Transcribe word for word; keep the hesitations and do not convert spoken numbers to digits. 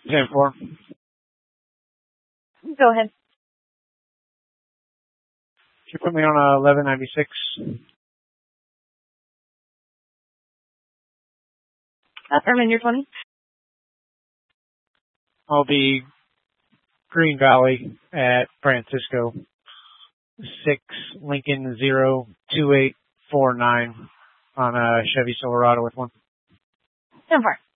ten four. Go ahead. You put me on a eleven ninety-six. Affirm, you're twenty. I'll be Green Valley at Francisco. Six Lincoln zero two eight four nine on a Chevy Silverado with one. ten four.